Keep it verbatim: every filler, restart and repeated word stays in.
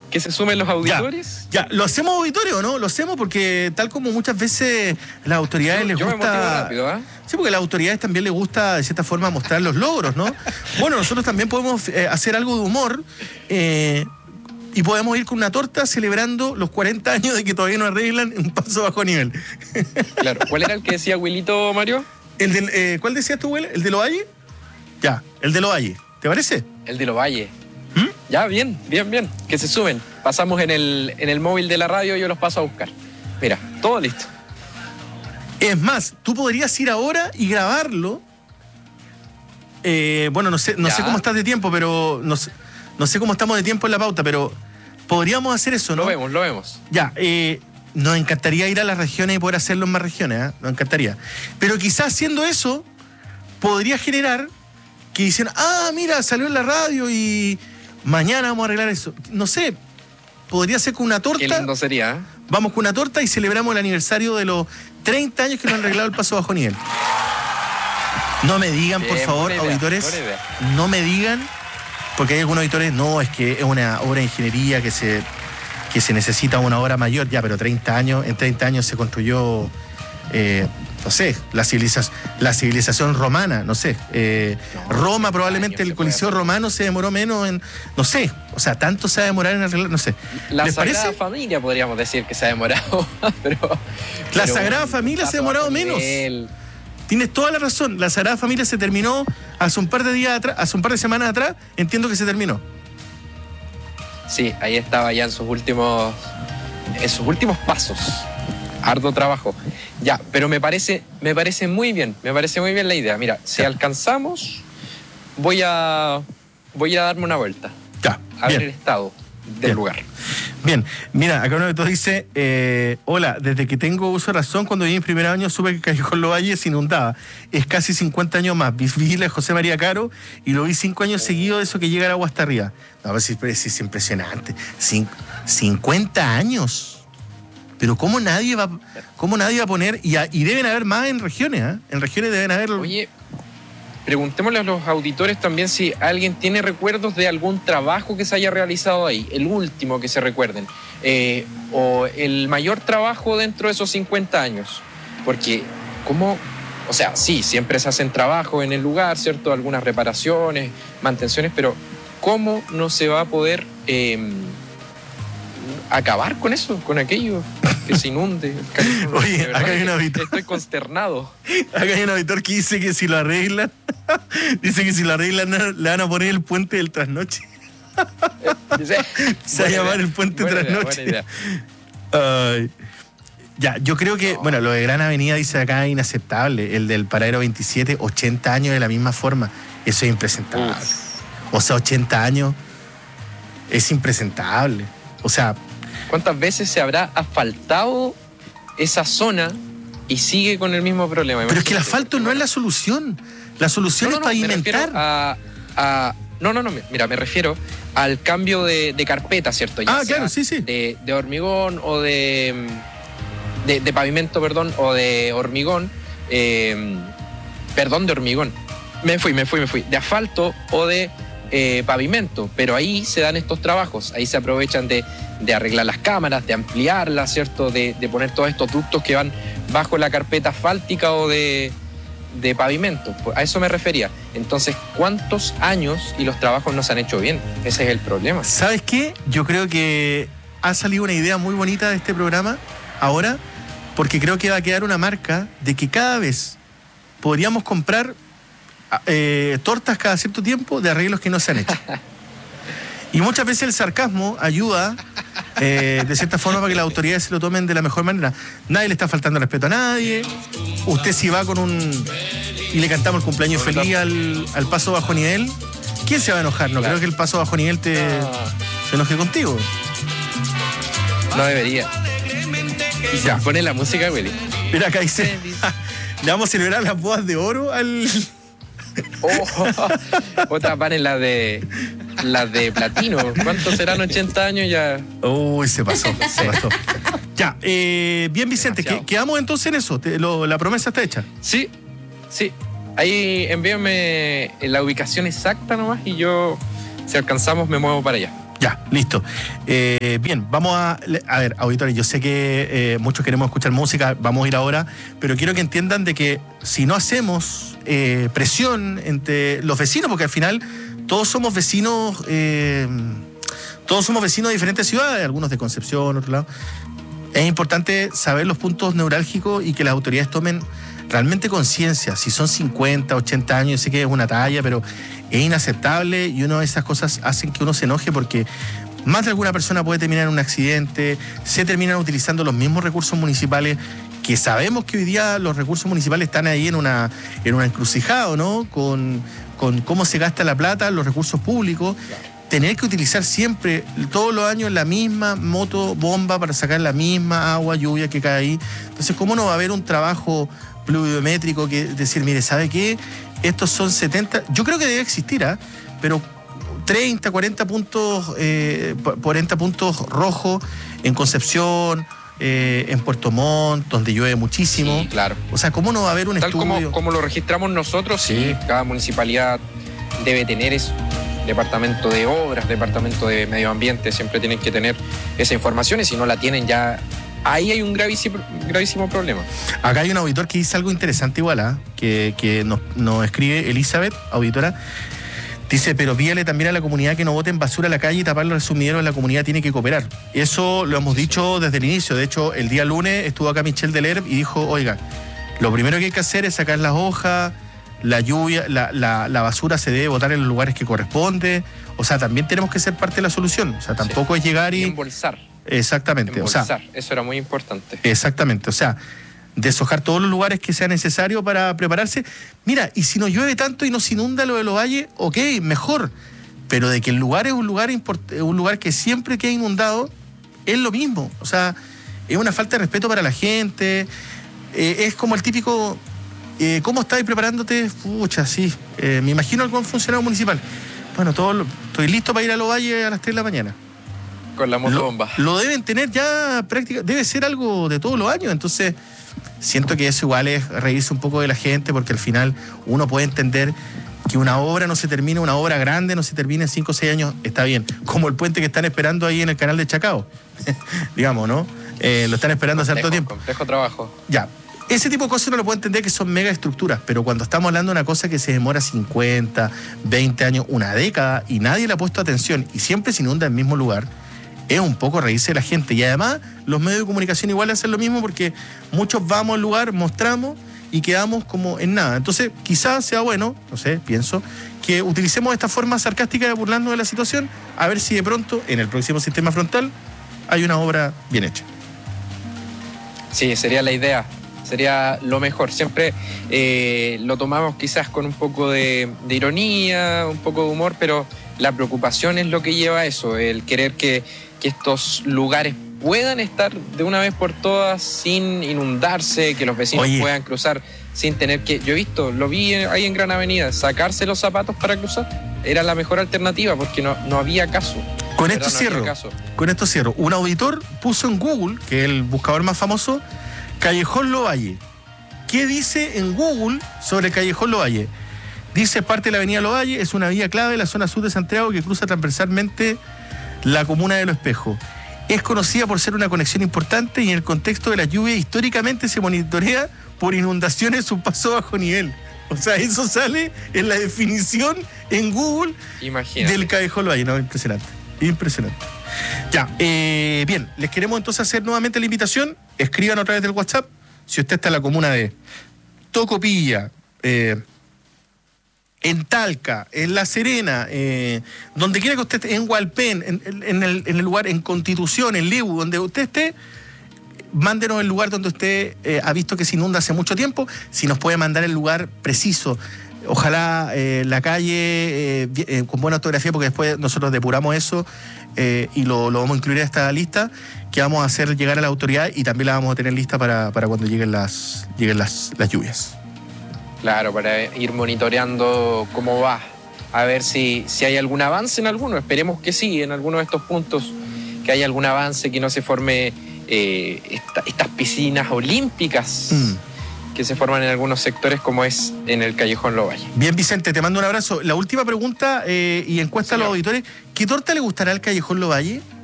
¿Que se sumen los auditores? Ya, ya, ¿lo hacemos auditorio o no? Lo hacemos porque tal como muchas veces las autoridades yo, les yo gusta... me motivo rápido, ¿eh? Sí, porque a las autoridades también les gusta, de cierta forma, mostrar los logros, ¿no? Bueno, nosotros también podemos eh, hacer algo de humor eh, y podemos ir con una torta celebrando los cuarenta años de que todavía no arreglan un paso bajo nivel. Claro. ¿Cuál era el que decía Wilito, Mario? El del, eh, ¿Cuál decías tú, Will? ¿El de Lovalle? Ya, el de Lovalle. ¿Te parece? El de Lovalle. ¿Mm? Ya, bien, bien, bien. Que se sumen. Pasamos en el, en el móvil de la radio y yo los paso a buscar. Mira, todo listo. Es más, tú podrías ir ahora y grabarlo. Eh, bueno, no sé, no sé cómo estás de tiempo, pero no sé, no sé cómo estamos de tiempo en la pauta, pero podríamos hacer eso, ¿no? Lo vemos, lo vemos. Ya, eh, nos encantaría ir a las regiones y poder hacerlo en más regiones, ¿eh? Nos encantaría. Pero quizás haciendo eso podría generar que dicen, ah, mira, salió en la radio y mañana vamos a arreglar eso. No sé, podría ser con una torta. Qué lindo sería, ¿eh? Vamos con una torta y celebramos el aniversario de los treinta años que nos han arreglado el paso bajo nivel. No me digan, Bien, por favor, buena idea, auditores, buena idea. no me digan, porque hay algunos auditores, no, es que es una obra de ingeniería que se, que se necesita una hora mayor, ya, pero treinta años, en treinta años se construyó, eh, no sé, la civilización, la civilización romana, no sé. Eh, No, Roma, probablemente años el se puede Coliseo hacer. romano se demoró menos en, no sé, o sea, tanto se va a demorar en arreglar, no sé. La ¿Les Sagrada parece? Familia podríamos decir que se ha demorado, pero... La pero Sagrada un Familia se ha paso demorado bajo menos. nivel. Tienes toda la razón. La Sagrada Familia se terminó hace un par de días atrás, hace un par de semanas atrás, entiendo que se terminó. Sí, ahí estaba ya en sus últimos, en sus últimos pasos. Arduo trabajo. Ya, pero me parece, me parece muy bien, me parece muy bien la idea. Mira, si Ya. alcanzamos, voy a, voy a darme una vuelta Ya, a ver el bien, estado del Bien. lugar. bien. Mira, acá uno de todos dice, eh, hola, desde que tengo uso de razón, cuando viví en primer año supe que Callejón Lovalle se inundaba. Es casi cincuenta años más. Vi a José María Caro y lo vi cinco años seguidos de eso que llega el agua hasta arriba. No, pues sí, es, es impresionante. Cin- cincuenta años. Pero cómo nadie va, cómo nadie va a poner, y, a- y deben haber más en regiones, ¿eh? En regiones deben haber... Oye, preguntémosle a los auditores también si alguien tiene recuerdos de algún trabajo que se haya realizado ahí, el último que se recuerden, eh, o el mayor trabajo dentro de esos cincuenta años. Porque, ¿cómo? O sea, sí, siempre se hacen trabajos en el lugar, ¿cierto? Algunas reparaciones, mantenciones, pero ¿cómo no se va a poder eh, acabar con eso, con aquello? Que se inunde. el Callejón. Oye, De verdad acá hay que un auditor. Estoy consternado. Acá hay un auditor que dice que si lo arreglan, dice que si lo arreglan le van a poner el puente del trasnoche. Se va a llamar el puente Buena idea, trasnoche. buena idea. Ay. Ya, yo creo que, No. bueno, lo de Gran Avenida dice acá inaceptable. El del Paradero veintisiete, ochenta años de la misma forma. Eso es impresentable. Uf. O sea, ochenta años es impresentable. O sea, ¿Cuántas veces se habrá asfaltado esa zona y sigue con el mismo problema? pero es que el Imagínate. asfalto no es la solución. La solución No, es no, no, me pavimentar. refiero a, a- no, no, no, mira, me refiero al cambio de, de carpeta, ¿cierto? Ya Ah, sea claro, sí, sí. De, de hormigón o de, de, de pavimento, perdón, o de hormigón, eh, perdón, de hormigón. Me fui, me fui, me fui. De asfalto o de eh, pavimento, pero ahí se dan estos trabajos, ahí se aprovechan de, de arreglar las cámaras, de ampliarlas, ¿cierto? De, de poner todos estos ductos que van bajo la carpeta asfáltica o de, de pavimento. A eso me refería. Entonces, ¿cuántos años y los trabajos no se han hecho bien? Ese es el problema. ¿Sabes qué? Yo creo que ha salido una idea muy bonita de este programa ahora, porque creo que va a quedar una marca de que cada vez podríamos comprar eh, tortas cada cierto tiempo de arreglos que no se han hecho. Y muchas veces el sarcasmo ayuda, eh, de cierta forma, para que las autoridades se lo tomen de la mejor manera. Nadie le está faltando respeto a nadie. Usted si va con un... y le cantamos el cumpleaños feliz al, al paso bajo nivel, ¿quién se va a enojar? No Claro. creo que el paso bajo nivel te, No, se enoje contigo. no debería. Y se Ya. pone la música, Willy. Mira, acá dice, le vamos a celebrar las bodas de oro al... Oh, otras van en las de las de platino. ¿Cuántos serán? ochenta años ya. Uy, se pasó, se pasó. Ya, eh, bien Vicente, Demasiado. que- quedamos entonces en eso. Te- lo- la promesa está hecha. Sí, sí. Ahí envíame la ubicación exacta nomás y yo, si alcanzamos, me muevo para allá. Ya, listo. Eh, bien, vamos a... A ver, auditores, yo sé que eh, muchos queremos escuchar música, vamos a ir ahora, pero quiero que entiendan de que si no hacemos eh, presión entre los vecinos, porque al final todos somos vecinos, eh, todos somos vecinos de diferentes ciudades, algunos de Concepción, otro lado. Es importante saber los puntos neurálgicos y que las autoridades tomen realmente conciencia. Si son cincuenta, ochenta años, yo sé que es una talla, pero es inaceptable y una de esas cosas hacen que uno se enoje porque más de alguna persona puede terminar en un accidente, se terminan utilizando los mismos recursos municipales, que sabemos que hoy día los recursos municipales están ahí en una, en una encrucijada, ¿no? Con, con cómo se gasta la plata, los recursos públicos. Tener que utilizar siempre, todos los años, la misma moto bomba para sacar la misma agua, lluvia que cae ahí. Entonces, ¿cómo no va a haber un trabajo pluviométrico que decir, mire, ¿sabe qué? Estos son setenta, yo creo que debe existir, ¿eh? Pero treinta, cuarenta puntos, eh, cuarenta puntos rojos en Concepción, eh, en Puerto Montt, donde llueve muchísimo. Sí, claro. O sea, ¿cómo no va a haber un Tal estudio? como, como lo registramos nosotros, sí. Sí. Cada municipalidad debe tener eso. Departamento de Obras, Departamento de Medio Ambiente, siempre tienen que tener esa información y si no la tienen ya, ahí hay un gravísimo, gravísimo problema. Acá hay un auditor que dice algo interesante igual, ¿eh? que, que nos, nos escribe Elizabeth, auditora, dice, pero pídale también a la comunidad que no boten basura a la calle y taparlo al sumidero, la comunidad tiene que cooperar. Eso lo hemos dicho desde el inicio, de hecho el día lunes estuvo acá Michelle Delerm y dijo, oiga, lo primero que hay que hacer es sacar las hojas, la lluvia, la, la, la basura se debe botar en los lugares que corresponde. O sea, también tenemos que ser parte de la solución. O sea, tampoco sí. es llegar y... y embolsar. Exactamente. Embolsar, o sea, eso era muy importante. Exactamente, o sea, deshojar todos los lugares que sea necesario para prepararse. Mira, y si no llueve tanto y nos inunda lo de los valles, ok, mejor. Pero de que el lugar es un lugar, import- un lugar que siempre queda inundado, es lo mismo. O sea, es una falta de respeto para la gente. Eh, es como el típico... Eh, ¿Cómo estáis preparándote? Pucha, sí. Eh, me imagino algún funcionario municipal. Bueno, todo lo, estoy listo para ir a los valles a las tres de la mañana. Con la motobomba. Lo, lo deben tener ya práctica, debe ser algo de todos los años. Entonces, siento que eso igual es reírse un poco de la gente, porque al final uno puede entender que una obra no se termina, una obra grande no se termina en cinco o seis años, está bien. Como el puente que están esperando ahí en el canal de Chacao. Digamos, ¿no? Eh, lo están esperando hace harto tiempo. Complejo trabajo. Ya. Ese tipo de cosas uno lo puede entender que son mega estructuras, pero cuando estamos hablando de una cosa que se demora cincuenta, veinte años, una década, y nadie le ha puesto atención, y siempre se inunda en el mismo lugar, es un poco reírse de la gente. Y además, los medios de comunicación igual hacen lo mismo, porque muchos vamos al lugar, mostramos, y quedamos como en nada. Entonces, quizás sea bueno, no sé, pienso, que utilicemos esta forma sarcástica de burlarnos de la situación, a ver si de pronto, en el próximo sistema frontal, hay una obra bien hecha. Sí, sería la idea. Sería lo mejor. Siempre eh, lo tomamos quizás con un poco de, de ironía, un poco de humor, pero la preocupación es lo que lleva a eso, el querer que, que estos lugares puedan estar de una vez por todas sin inundarse, que los vecinos Oye. puedan cruzar sin tener que... Yo he visto, lo vi ahí en Gran Avenida, sacarse los zapatos para cruzar. Era la mejor alternativa porque no, no había caso. Con esto cierro. Con esto cierro. Un auditor puso en Google, que es el buscador más famoso, Callejón Lovalle. ¿Qué dice en Google sobre el Callejón Lovalle? Dice, parte de la avenida Lovalle, es una vía clave de la zona sur de Santiago que cruza transversalmente la comuna de Los Espejos. Es conocida por ser una conexión importante y en el contexto de la lluvia históricamente se monitorea por inundaciones su paso bajo nivel. O sea, eso sale en la definición en Google Imagínate. del Callejón Lovalle. No, impresionante, impresionante. Ya, eh, bien, les queremos entonces hacer nuevamente la invitación. Escriban a través del WhatsApp. Si usted está en la comuna de Tocopilla, eh, en Talca, en La Serena, eh, donde quiera que usted esté, en Hualpén, en, en, el, en el lugar, en Constitución, en Lebu, donde usted esté, mándenos el lugar donde usted eh, ha visto que se inunda hace mucho tiempo. Si nos puede mandar el lugar preciso. Ojalá eh, la calle eh, eh, con buena ortografía, porque después nosotros depuramos eso eh, y lo, lo vamos a incluir a esta lista que vamos a hacer llegar a la autoridad y también la vamos a tener lista para, para cuando lleguen las lleguen las, las lluvias. Claro, para ir monitoreando cómo va, a ver si, si hay algún avance en alguno. Esperemos que sí, en alguno de estos puntos, que haya algún avance, que no se forme eh, esta, estas piscinas olímpicas. Mm. que se forman en algunos sectores, como es en el Callejón Lovalle. Bien, Vicente, te mando un abrazo. La última pregunta eh, y encuesta Señor. a los auditores. ¿Qué torta le gustará al Callejón Lovalle?